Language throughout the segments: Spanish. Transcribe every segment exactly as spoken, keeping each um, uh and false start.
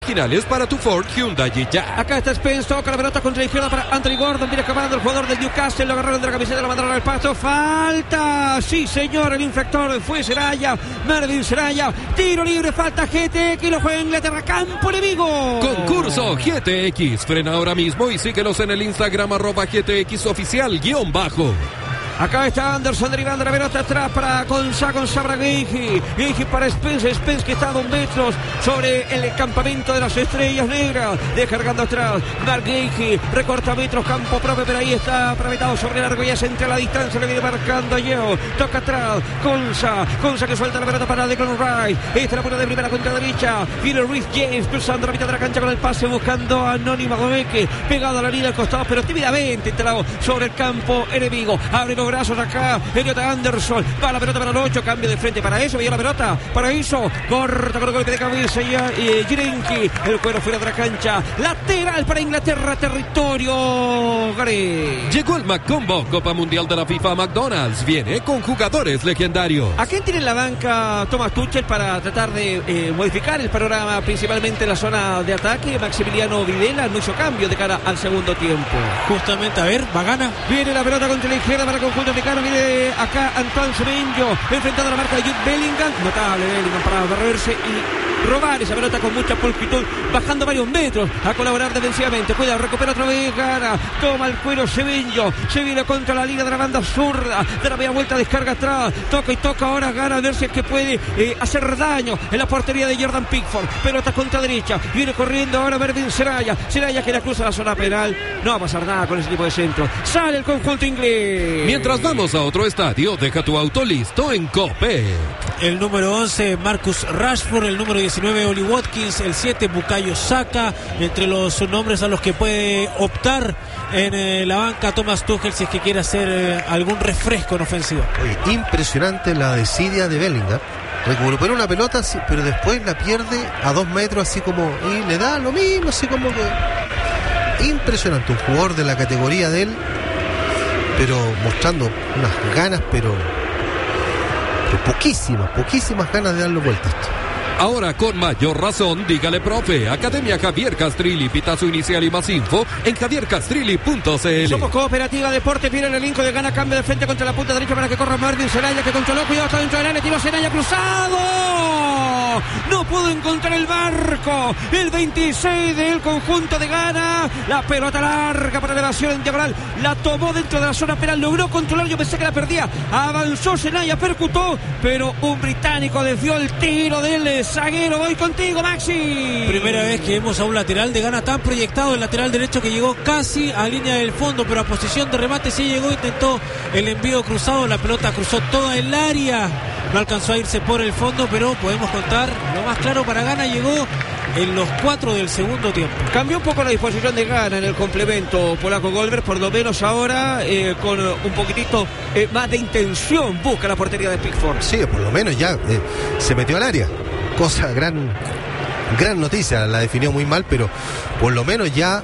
Originales para tu Ford, Hyundai y ya. Acá está Spence, toca la pelota contra la izquierda para Anthony Gordon, viene acabando el jugador del Newcastle, lo agarraron de la camiseta, lo mandaron al pasto, falta, sí señor, el infractor fue Zelaya, Marvin Zelaya, tiro libre, falta G T X, lo juega Inglaterra, campo enemigo. Concurso G T X, frena ahora mismo y síguelos en el Instagram arroba G T X oficial guión bajo. Acá está Anderson derivando la pelota atrás para Gonza, Gonza para Geigy, Geigy para Spence, Spence que está a dos metros sobre el campamento de las estrellas negras, descargando atrás, Mark Geigy, recorta metros, campo propio, pero ahí está aproveitado sobre el largo, ya se entra a la distancia, le viene marcando a Yeo, toca atrás, Gonza, Gonza que suelta la pelota para Declan Rice, esta la pone de primera contra derecha, viene Reece James cruzando la mitad de la cancha con el pase, buscando a Anónimo Gomeke, pegado a la línea al costado, pero tímidamente entrado sobre el campo enemigo, abre los brazos acá, Elliot Anderson, va la pelota para el ocho, cambio de frente para eso, veía la pelota, para eso, corta con el golpe de cabeza y eh, Jirenki, el cuero fuera de la cancha, lateral para Inglaterra, territorio Gary. Llegó el McCombo, Copa Mundial de la FIFA McDonald's, viene con jugadores legendarios. ¿A quién tiene en la banca Thomas Tuchel para tratar de eh, modificar el panorama, principalmente en la zona de ataque? Maximiliano Videla no hizo cambio de cara al segundo tiempo. Justamente, a ver, Bagana. Viene la pelota contra la izquierda para el conjunto africano, viene acá Antoine Semenyo, enfrentando la marca de Jude Bellingham, notable Bellingham para barrerse y robar esa pelota con mucha pulcritud, bajando varios metros a colaborar defensivamente, cuida, recupera otra vez, gana, toma el cuero Semenyo, se viene contra la línea de la banda zurda, de la media vuelta, descarga atrás, toca y toca ahora, gana, a ver si es que puede eh, hacer daño en la portería de Jordan Pickford, pelota contra derecha, viene corriendo ahora Mervyn Zelaya, Zelaya que la cruza la zona penal, no va a pasar nada con ese tipo de centro, sale el conjunto inglés. Mientras vamos a otro estadio, deja tu auto listo en Copec. El número once, Marcus Rashford, el número diecinueve, Oli Watkins, el siete, Bukayo Saka, entre los nombres a los que puede optar en eh, la banca Thomas Tuchel si es que quiere hacer eh, algún refresco en ofensiva. Oye, impresionante la desidia de Bellingham. Recupera una pelota, pero después la pierde a dos metros, así como, y le da lo mismo, así como que... Impresionante, un jugador de la categoría de él, pero mostrando unas ganas, pero, pero poquísimas, poquísimas ganas de darle vuelta a esto. Ahora con mayor razón, dígale profe, Academia Javier Castrilli, pitazo inicial y más info en javier castrilli punto c l. Somos Cooperativa Deportes, viene el elenco de gana, cambio de frente contra la punta derecha para que corra Marvin Zelaya, que controló, cuidado, está dentro del área, tiró Zelaya, cruzado, no pudo encontrar el marco, el veintiséis del conjunto de Ghana, la pelota larga para elevación en diagonal, la tomó dentro de la zona penal, logró controlar, yo pensé que la perdía, avanzó Zelaya, percutó, pero un británico desvió el tiro del zaguero. Voy contigo, Maxi. Primera vez que vemos a un lateral de Ghana tan proyectado, el lateral derecho que llegó casi a línea del fondo, pero a posición de remate sí llegó, intentó el envío cruzado, la pelota cruzó toda el área, no alcanzó a irse por el fondo, pero podemos contar, lo más claro para Ghana llegó en los cuatro del segundo tiempo. Cambió un poco la disposición de Ghana en el complemento polaco Goldberg, por lo menos ahora eh, con un poquitito eh, más de intención busca la portería de Pickford. Sí, por lo menos ya eh, se metió al área, cosa gran gran noticia, la definió muy mal, pero por lo menos ya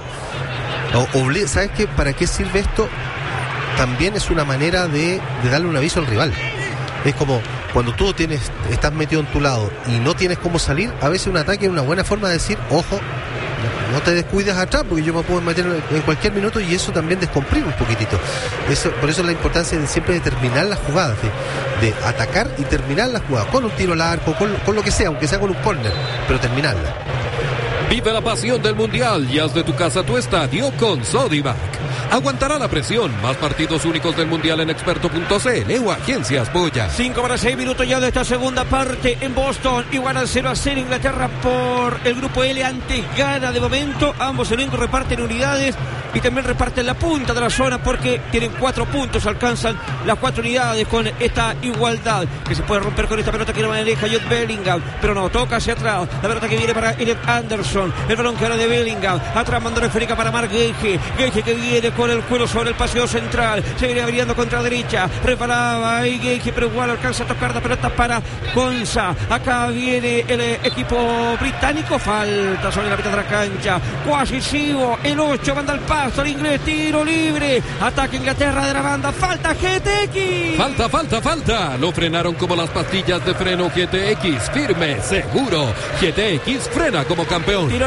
obli- ¿sabes qué? ¿Para qué sirve esto? También es una manera de, de darle un aviso al rival. Es como cuando tú tienes, estás metido en tu lado y no tienes cómo salir, a veces un ataque es una buena forma de decir, ojo, no te descuides atrás porque yo me puedo meter en cualquier minuto, y eso también descomprime un poquitito. Eso, por eso es la importancia de siempre de terminar las jugadas, de, de atacar y terminar las jugadas, con un tiro al arco, con, con lo que sea, aunque sea con un córner, pero terminarla. Vive la pasión del Mundial y haz de tu casa tu estadio con Sodimac. Aguantará la presión. Más partidos únicos del Mundial en experto punto c l o agencias Boya. cinco para seis minutos ya de esta segunda parte en Boston. Igual al cero a cero Inglaterra por el grupo L ante Ghana de momento. Ambos elencos reparten unidades y también reparten la punta de la zona porque tienen cuatro puntos. Alcanzan las cuatro unidades con esta igualdad que se puede romper con esta pelota que no maneja Jude Bellingham. Pero no, toca hacia atrás. La pelota que viene para Elliot Anderson. El balón que ahora de Bellingham. Atrás mandó esférica para Mark Geigy. Geigy que viene con el cuero sobre el paseo central, se viene abriendo contra derecha, reparaba ahí Geigy, pero igual alcanza a tocar la pelota para Gonza. Acá viene el eh, equipo británico, falta sobre la mitad de la cancha, cuasi sigo, el ocho manda al paso, el inglés, tiro libre, ataque Inglaterra de la banda, falta G T X. Falta, falta, falta, lo frenaron como las pastillas de freno G T X, firme, seguro, G T X frena como campeón.